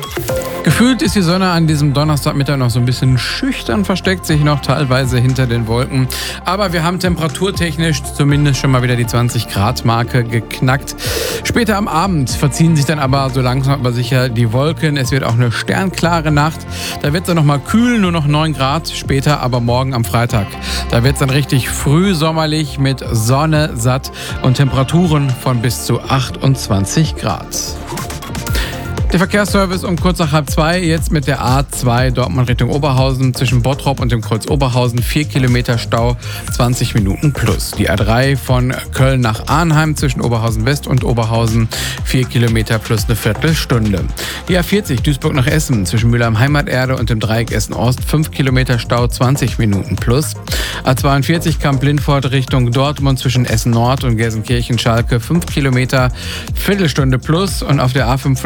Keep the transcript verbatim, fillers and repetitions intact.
Gefühlt ist die Sonne an diesem Donnerstagmittag noch so ein bisschen schüchtern, versteckt sich noch teilweise hinter den Wolken. Aber wir haben temperaturtechnisch zumindest schon mal wieder die zwanzig Grad Marke geknackt. Später am Abend verziehen sich dann aber so langsam aber sicher die Wolken. Es wird auch eine sternklare Nacht. Da wird es dann nochmal kühl, nur noch neun Grad. Später aber morgen am Freitag. Da wird es dann richtig frühsommerlich mit Sonne satt und Temperaturen von bis zu achtundzwanzig Grad. Der Verkehrsservice um kurz nach halb zwei, jetzt mit der A zwei Dortmund Richtung Oberhausen zwischen Bottrop und dem Kreuz Oberhausen, vier Kilometer Stau, zwanzig Minuten plus. Die A drei von Köln nach Arnheim zwischen Oberhausen West und Oberhausen, vier Kilometer plus eine Viertelstunde. Die A vierzig Duisburg nach Essen zwischen Mülheim Heimaterde und dem Dreieck Essen Ost, fünf Kilometer Stau, zwanzig Minuten plus. A zweiundvierzig Kamp-Lindfort Richtung Dortmund zwischen Essen Nord und Gelsenkirchen-Schalke, fünf Kilometer, Viertelstunde plus. Und auf der A fünf